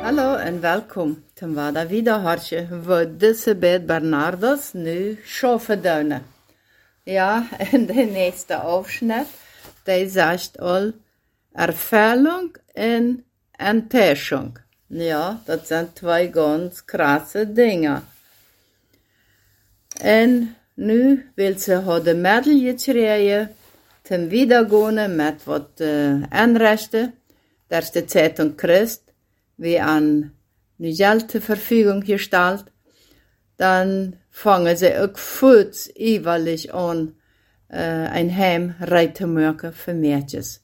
Hallo en welkom. Ten waarde wieder hartje voor deze bed Bernardus nu schoffeduinen. Ja, en de nächste Aufschnitt, die sagt al Erfüllung en Enttäuschung. Ja, dat zijn twee ganz krasse dingen. En nu wil ze de medaille krijgen, ten wiedergehen met wat aanrechten. Daar is de Zeitung Christ, wie an nu Geld zur Verfügung gestellt, dann fangen sie auch voets jeweils an, ein Heim reiten für Mädchen.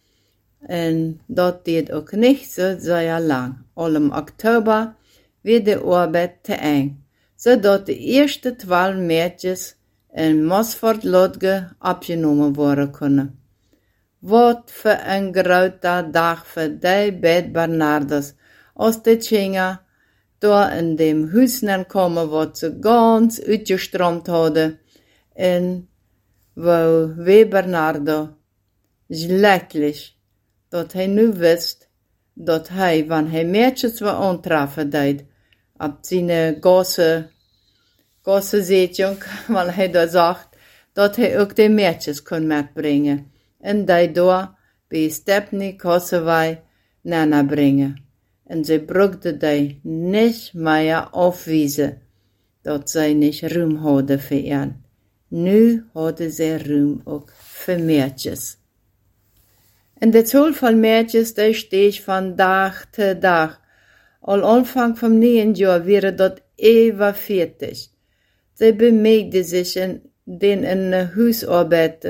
Und dat deed ook nicht so sehr lang. Al im Oktober wird die Arbeit te eng, zodat de eerste 12 Mädchen in Mosford-Lodge abgenommen worden kunnen. Wat voor een grote dag voor die beide Bernardus, als die Tjinger daar in dem huis komen wat ze ganz uitgestroomd hadden, en wo we Bernardo schlechtlich, dat hij nu wist, dat hij, wanneer hij meisjes wil aantreffen deed, op zijn Gosse-Zetjung, weil hij daar zegt, dat hij ook die meisjes kon metbrengen. En die daar bij Stepney Kossewei nana brengen. En ze brugde die niet meer afwijzen, dat zij niet ruim hadden voor ihn. Nu hadden ze ruim ook voor meisjes. En de zahl van meisjes, die steeg van dag te dag. Al aanvang van 9 jaar wäre dat even 40. Ze bemeegden zich in huisarbeid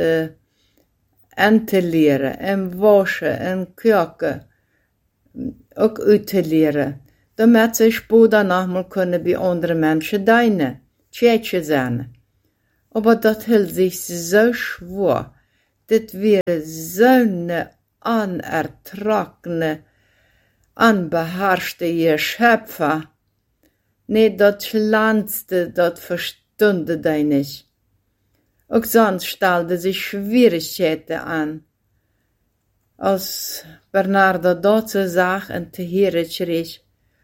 aan te leren, en waschen, en koken, ook uit te leren. Damit ze später nochmal kunnen bij andere mensen dienen, tjeetje zijn. Aber dat hield zich zo schwer. Dit wäre zo'n anertrockene, unbeherrschte Geschöpfe. Nee, dat schlanzte, dat verstunde die nicht. Ook sonst stellte sich Schwierigkeiten an. Als Bernardo dat so zag en te heren kreeg,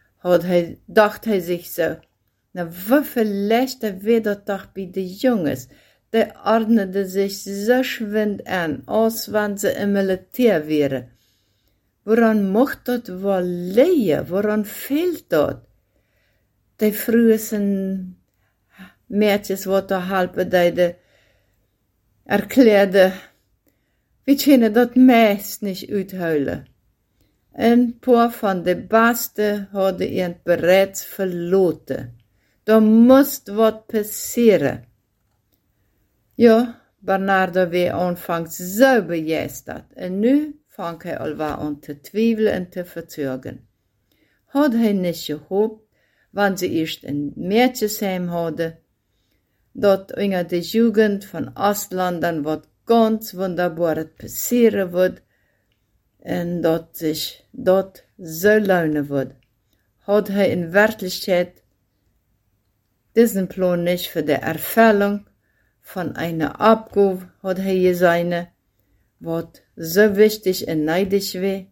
dacht hij zich zo, na wieviel leichter wird dat toch bij de jongens? Die ordneten sich so schwind an, als wenn sie im Militär wären. Woran mocht dat wel leien? Woran fehlt dat? Die frühesten Mädchen, wat er halpen deden, erklärte, wir können dat meist nicht uithuilen. Ein paar von de Basten hadden ihn bereits verloten. Da moest wat passieren. Ja, Bernardo war anfangs so begeistert, en nu fang hij alweer an te twijfelen en te verzögern. Had hij nicht gehoopt, wann sie erst ein Mädchensheim hadden, dat in de Jugend van Ostlandern wat ganz wunderbares passieren wird, en dat sich dat so lohnen wird. Had hij in Wirklichkeit diesen Plan nicht für die Erfüllung von einer Abgabe hat hij gesehen, wat so wichtig en neidig war.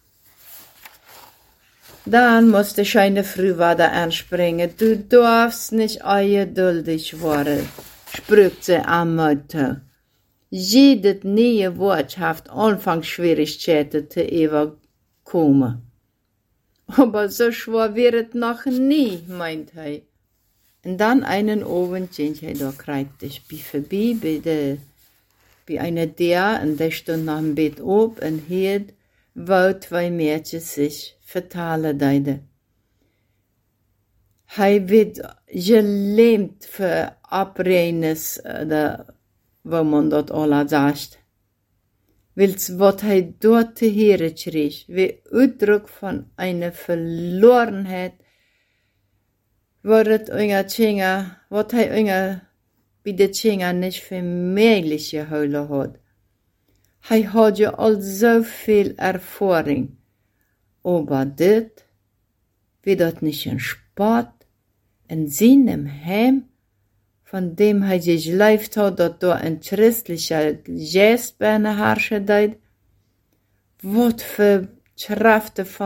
Dann musste scheine Frühwader anspringen. Du darfst nicht ungeduldig werden, spricht sie am Motto. Jedes neue Wort hat Anfangsschwierigkeiten zu überkommen. Aber so schwer wird es noch nie, meint er. Und dann einen Abend ging er da kreuzig vorbei bei einer der, und der stund nach dem Bett ab und hört, wo 2 Mädchen sich vertalen deiden. Hij wird gelähmt für Abreines, wo man dat alle sagt. Wils wat hij dort te heren kreeg, wie Uitdruck von einer Verlorenheit, wat hij bij de Tjinger nicht für möglich gehouden hat. Hij had ja al zoveel Erfahrung. Aber dit, wie dat nicht ein Sport, in seinem Heim, von dem hij geleefd hat, dat da ein christlicher Geist bei einer herrschen deed, wat für Kräfte von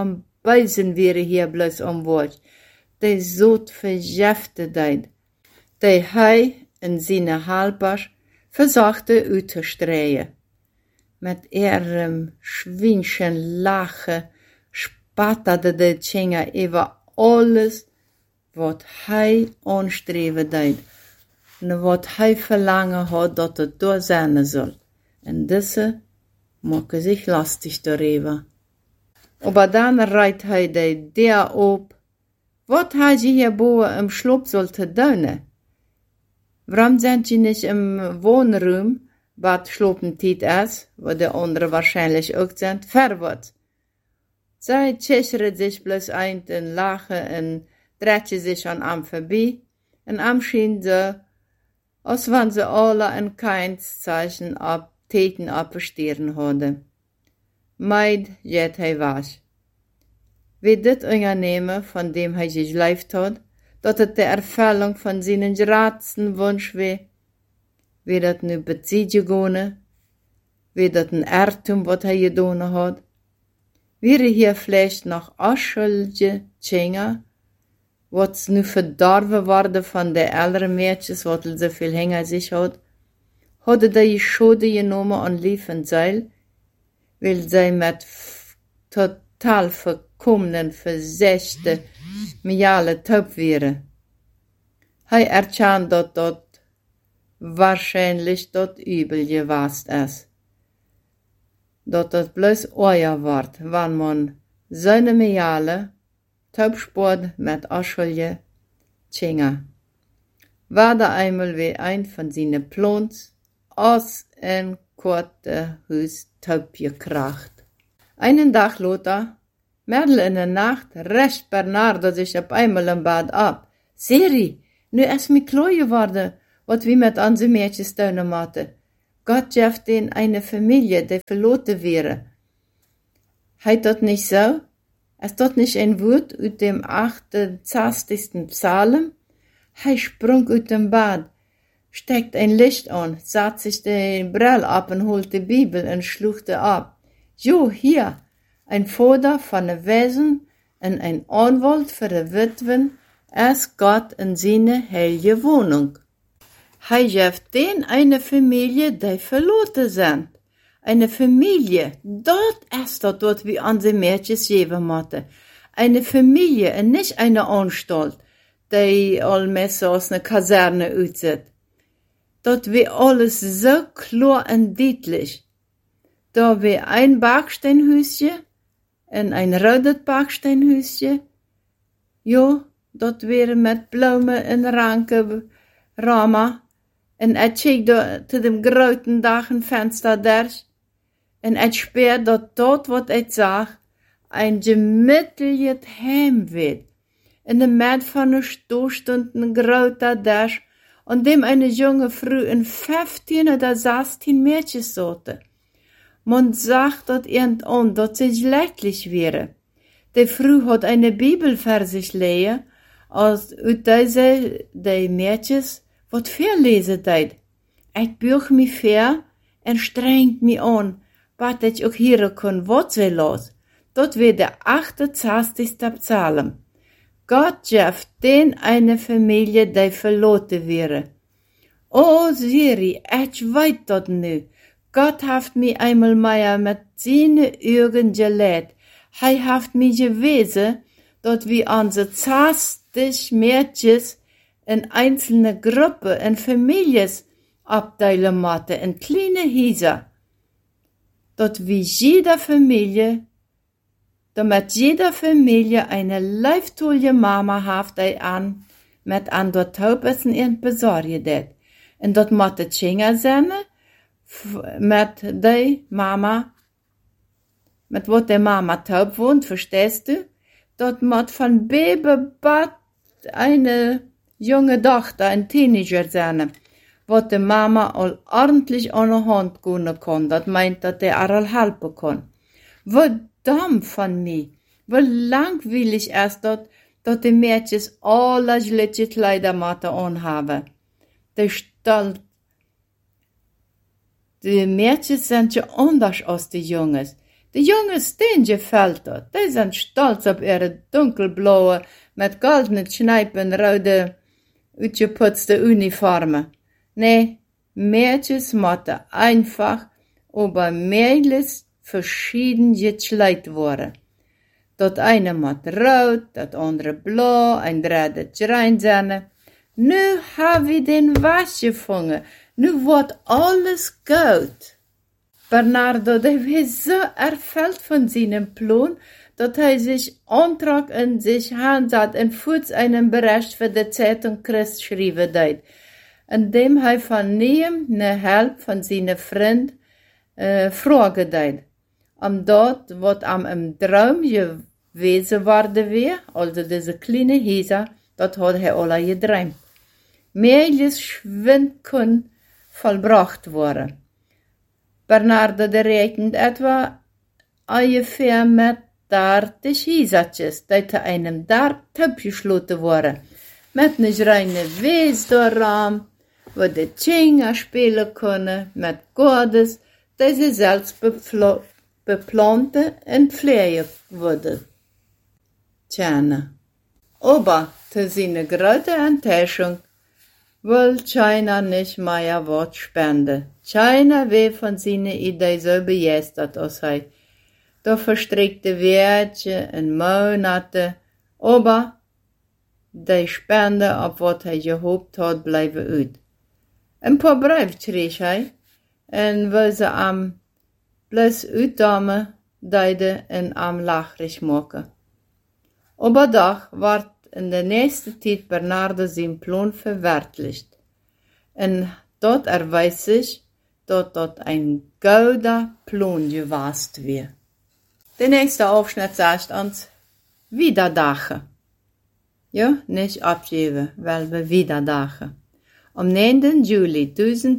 Speisen wäre hier bloß umwort. Die Sod vergiftet deid. Die Hei in seine Halber versuchte auszustreuen. Mit ihrem schwinschen Lachen spatterte der Tschenga über alles, wat hij aanstreven deed, en wat hij verlangen had dat het door zijn zal. En deze maken zich lastig darüber. Aber dann reiht hij de deur op. Wat had je hierboven im Schlupfsaal te doen? Waarom zijn je niet im Wohnraum, wat Schlupentijd is, wo de anderen wahrscheinlich ook zijn, verward? Zij tschecheren sich bloß ein en lachen en draaien zich aan am voorbij, en am schien ze, als wanneer ze alle een Keinszeichen op Täten abgesteren hadden. Meid jet hij was. Wie dit ondernemen, van dem hij zich geleefd had, dat het de erfüllung van zijn grootste wunsch was, wie dat nu bezietje gone, wie dat een Irrtum wat hij gedaan had, wäre hier vielleicht noch Aschelje Tschenga, wat nu verdorven worden van de ältere Mädchen, wat so viel Hänger sich hat, hadden die Schode genomen an Lief en Zeil, weil sie mit total verkommenen, versechte, miale taub wären. Hij erkannte, dat dat wahrscheinlich dat übel gewast ist. Dat het bloß euer wordt, wann man seine miale taubsport met Aschelje Tschenga. War da einmal wie ein von seinen Plons aus ein korte Hus taub gekracht. Einen Tag later, Mädel in der Nacht, recht Bernardo sich auf einmal im Bad ab. Seri, nu is mi klar geworden, wat wie met onze Mädchen tun maten. Gott geeft den eine Familie, die verloren wäre. Heit dat nicht so? Ist dat nicht ein Wort aus dem 28. Psalm? Hij sprung aus dem Bad, steckt ein Licht an, satt sich den Brill ab und holt die Bibel und schluchte ab. Jo, hier, ein Vater von der Wesen und ein Anwalt für die Witwen, ist Gott in seine heilige Wohnung. Hij geeft den eine Familie, die verloren sind. Eine Familie, dort ist das, was wir an die Mädchen geben müssen. Eine Familie und nicht eine Anstalt, die allmäßig aus einer Kaserne aussieht. Dort wird alles so klar und deutlich. Da wird ein Backsteinhäuschen und ein rotes Backsteinhäuschen. Ja, dort wäre mit Blumen und ranke Rahmen. En ik kijk te dem groten Dachenfenster durch. En ik speer dat wat ik zag, ein gemütliches Heim wird. In de Mitte von einer Stoßstunden groter Tisch, an dem eine junge Frau in 15 oder 16 Mädchen saßen. Man sagt dat irgendwann, dat sie schlechtlich wäre. Die Frau hat eine Bibel für sich lesen, als uit deze die Mädchen wat verlesen deed. Ik buig me ver en strengt me aan, wat ik ook hier kon wat ze las. Dat weer de 28. Psalm. Gott geeft den eine Familie, die verloren wäre. Oh, Siri, ich weet dat nu. Gott heeft me einmal mehr mit seine Augen gelehrt. Hij heeft me gewiesen, dat wir unsere 20 Mädchen in einzelne Gruppen, in Families abteilen moeten, in kleine Häuser. Dat wie jeder Familie, damit jeder Familie eine leiftolle Mama haft, die an, mit an dort Taubessen ihren Besorge det. Und dat moet Tschenga sein, mit die Mama, mit wat die Mama taub wohnt, verstehst du? Dat moet von Babybad eine junge Tochter, ein Teenager sein, wat de Mama al ordentlich an der Hand gehen kann, dat meint, dat der all helfen kann. Wat dumm von mir, wat langweilig ist dat die Mädchen alle schlitte Kleidermatte anhaben. Die Mädchen sind ja anders als die Jungs. Die junge Steen gefällt dort. Die sind stolz auf ihre dunkelblaue, mit goldenen Schneipen rode, uitgeputzte Uniformen. Nee, Mädchen mochten einfach über Mädels verschieden gekleidet worden. Dat eine mat rood, dat andere blau, ein derde reinsahne. Nu haben wir den Wasch gefunden. Nu wird alles gut. Bernardo, der war so erfüllt von seinem Plan, dass sich Antrag in sich handsat und fuß einen Bericht für die Zeitung Christ schrieben deit, indem von niem ne Help von seinen Freund fragen deit. Dort wird im Traum gewesen worden wir, also diese kleine Häuser, dort hat alle geträumt. Mehrjes Schwind kun vollbracht worden. Bernardo der rechnet etwa ungefähr mit 30 Häusertjes, die zu einem Dart abgeschlossen worden. Mit ne reine Wesdorraum, wo die Kinder spielen können, mit Gottes, die sie selbst beplanten und pflegen würden. Tjane. Aber zu seiner großen Enttäuschung will China nicht mehr Wort spenden. China will von seiner Idee so begeistert als er. Da verstrickte Werte und Monate, aber die Spende, auf was er gehofft hat, bleiben uit. Ein paar Briefe schrieb er, und will sie am bloß uitdamen, deide und am lachrig machen. Aber doch ward in der nächsten Zeit Bernardo sein Plan verwirklicht. Und dort erweist sich, dass dort ein guter Plan gewesen wird. Der nächste Aufschnitt sagt uns, Wiederdache. Ja, nicht abgeben, weil wir Wiederdache. Am 9. Juli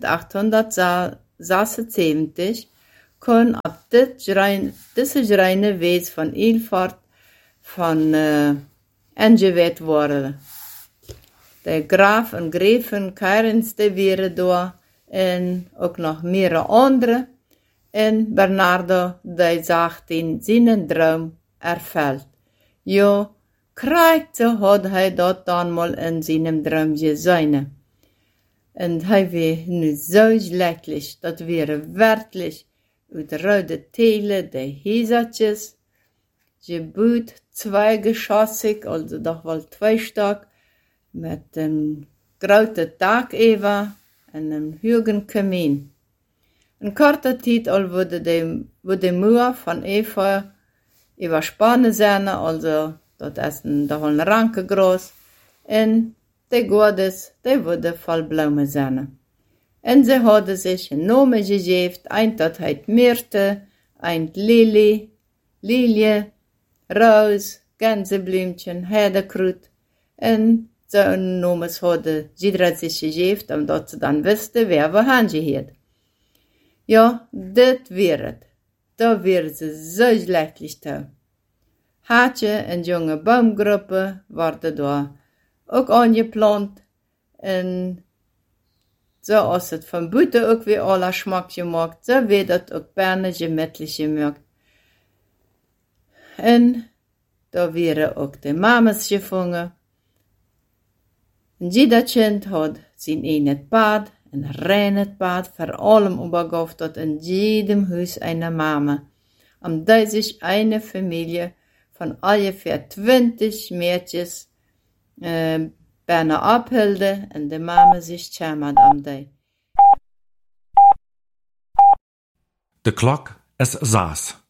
1876 kon auf diese reine Wees von Ilford von angewählt worden. Der Graf und Gräfin Keirenste wären da und auch noch mehrere andere. Und Bernardo, der sagt in seinen Traum erfüllt. Ja, kriegte hat er dort dann mal in seinem Traum gesehen. Und er war nicht so schlechtlich, das wäre wirklich uit rode Tele, die Häusertjes, gebaut zweigeschossig, also doch wohl 2 Stock, mit einem großen Dach über und einem hohen Kamin. In kurzer Zeit wurde die Mauer von Efeu überspannen sein, also dort ist doch ein Ranke groß, und die Gottes, die wurde voll Blumen sein. Und sie hadden sich een Namen gegeben, ein dat heet Myrte, ein Lilie, Roos, Gänseblümchen, Herdekrut. Und so een Namen hadden sie sich gegeben, omdat sie dann wussten, wer wohin gehört. Ja, dit weer het. Da wären sie so schlechtlich da. Hartje en junge Baumgruppen worden da ook angeplant, en so als het van buiten ook weer alle Schmack gemaakt, so wird het ook bijna gemütlich gemaakt. En da wären ook de Mamas gevangen. En jeder Kind had zijn eigen Bad, een reines Bad, vor allem übergab dat in jedem Haus eine Mama. Der sich eine Familie von ungefähr 20 Mädchens bijna abhilde en de Mama sich kümmert die. De klok is 6.